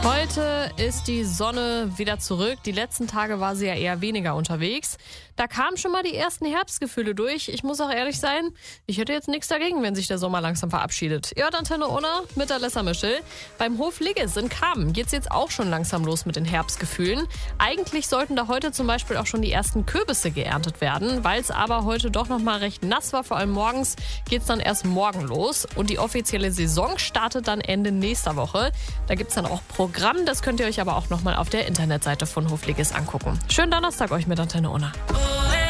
Heute ist die Sonne wieder zurück. Die letzten Tage war sie ja eher weniger unterwegs. Da kamen schon mal die ersten Herbstgefühle durch. Ich muss auch ehrlich sein, ich hätte jetzt nichts dagegen, wenn sich der Sommer langsam verabschiedet. Ihr hört Antenne Unna mit Alessa Mischel. Beim Hof Ligges in Kamen geht's jetzt auch schon langsam los mit den Herbstgefühlen. Eigentlich sollten da heute zum Beispiel auch schon die ersten Kürbisse geerntet werden. Weil es aber heute doch noch mal recht nass war, vor allem morgens, geht's dann erst morgen los. Und die offizielle Saison startet dann Ende nächster Woche. Da gibt's dann auch Programm, das könnt ihr euch aber auch noch mal auf der Internetseite von Hof Ligges angucken. Schönen Donnerstag euch mit Antenne Unna.